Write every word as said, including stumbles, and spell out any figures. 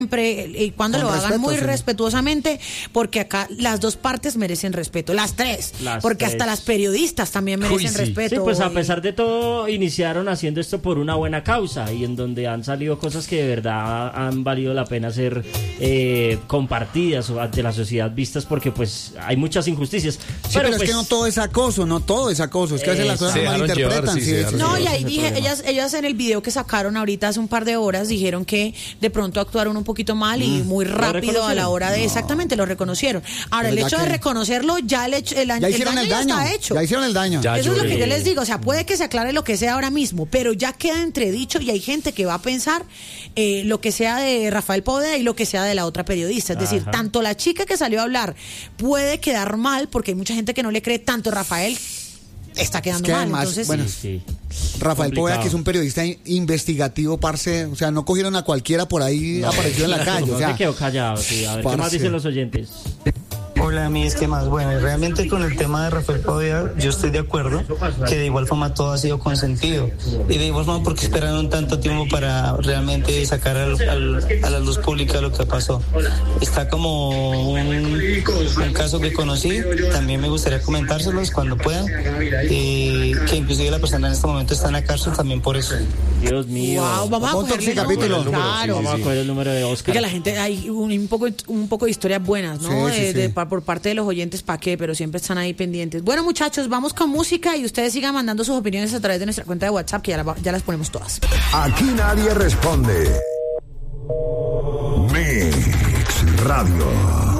siempre y cuando Con lo hagan respeto, muy sí. respetuosamente, porque acá las dos partes merecen respeto, las tres, Las porque tres. hasta las periodistas también merecen Uy, sí. respeto. Sí, pues a y- pesar de todo iniciaron haciendo esto por una buena causa y en donde han salido cosas que de verdad han valido la pena ser eh, compartidas o ante la sociedad vistas, porque pues hay muchas injusticias. Sí, pero, pues, es que no todo es acoso, no todo es acoso, es que a veces las Eso. cosas Se se dejaron malinterpretan. llevar, sí, sí, se sí, dejaron sí. No, sí, y ese ahí es el dije, problema. ellas, ellas en el video que sacaron ahorita hace un par de horas dijeron que de pronto actuaron un poquito mal y muy rápido a la reconocieron? hora de, exactamente, lo reconocieron. Ahora, Pero el ya hecho de que- reconocerlo, ya el, hecho, el, Ya el hicieron daño el ya daño, está hecho. ya hicieron el daño. Ya Eso es lo que lloré. yo les digo, o sea, puede que se aclare lo que sea ahora mismo, pero ya queda entredicho y hay gente que va a pensar eh, lo que sea de Rafael Poveda y lo que sea de la otra periodista. Es decir, Ajá. tanto la chica que salió a hablar puede quedar mal, porque hay mucha gente que no le cree, tanto Rafael está quedando que mal. además, Entonces, bueno, Sí, Rafael complicado. Poveda, que es un periodista in- investigativo, parce, o sea, no cogieron a cualquiera por ahí aparecido en la calle, No o sea, se quedó callado, sí. A ver, ¿qué más parce. dicen los oyentes? Hola, mis que más. Bueno, realmente con el tema de Rafael Poveda, yo estoy de acuerdo que de igual forma todo ha sido consentido. Y de igual forma, porque esperaron tanto tiempo para realmente sacar al- al- a la luz pública lo que pasó. Está como un, un caso que conocí, también me gustaría comentárselos cuando puedan, eh, que inclusive la persona en este momento está en la cárcel también por eso. Dios mío. wow, vamos a Otro cogerle el capítulo. número, Número, claro. sí, Vamos a coger el número de Oscar. Oiga, la gente, hay un, un poco un poco de historias buenas, ¿no? Sí, sí, De- de- sí. pa- por parte de los oyentes, ¿para qué? Pero siempre están ahí pendientes. Bueno, muchachos, vamos con música y ustedes sigan mandando sus opiniones a través de nuestra cuenta de WhatsApp, que ya, la- ya las ponemos todas. Aquí nadie responde. Mix Radio.